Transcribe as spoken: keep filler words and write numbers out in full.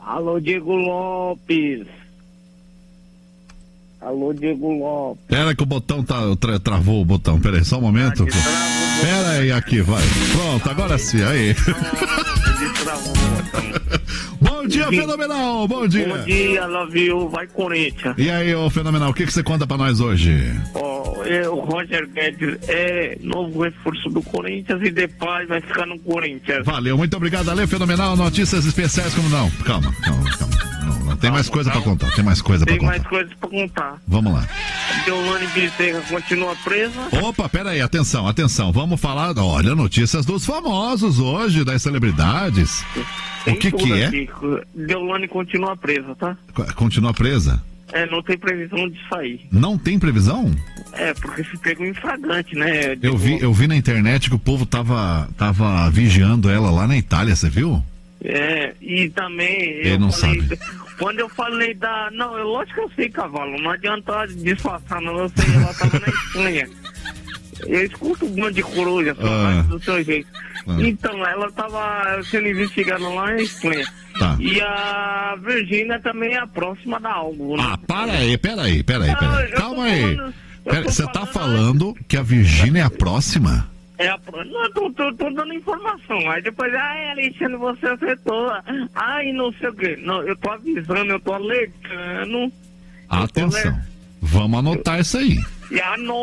Alô, Diego Lopes. Alô, Diego Lopes. Pera que o botão tá, tra, travou o botão, pera aí, só um momento. Ah, pera aí, aqui, vai. Pronto, agora sim, aí. Bom dia, Fenomenal, bom dia. Bom dia, love you, vai Corinthians. E aí, ô Fenomenal, o que, que você conta pra nós hoje? Ó, oh, o Roger Guedes é novo reforço do Corinthians e depois vai ficar no Corinthians. Valeu, muito obrigado, Ale, Fenomenal, notícias especiais como não? Calma, calma, calma. Não, não, tem mais coisa pra contar, tem mais coisa pra contar. Tem mais coisa pra contar. Vamos lá. Deolane Bezerra continua presa. Opa, pera aí, atenção, atenção, vamos falar, olha, notícias dos famosos hoje, das celebridades. Tem o que que é? Aqui. Deolane continua presa, tá? Continua presa? É, não tem previsão de sair. Não tem previsão? É, porque se pegou em flagrante, né? Eu vi, eu vi na internet que o povo tava, tava vigiando ela lá na Itália, você viu? É, e também... Ele eu não falei, sabe. Quando eu falei da... Não, eu, lógico que eu sei, cavalo, não adianta disfarçar, não, eu sei, ela tava na Espanha. Eu escuto um monte de coruja, só Ah. do seu jeito. Ah. Então, ela tava sendo investigada lá na Espanha. Tá. E a Virgínia também é a próxima da algo, né? Ah, para aí, pera aí, pera aí, pera aí. Não, eu Calma tô aí. falando- eu Pera, tô você tá falando- falando que a Virgínia é a próxima? É a pro- Não, eu tô, tô, tô dando informação. Aí depois, ai, Alexandre, você acertou. Ai, não sei o quê. Não, eu tô avisando, eu tô alertando. Atenção, vamos anotar isso aí. E a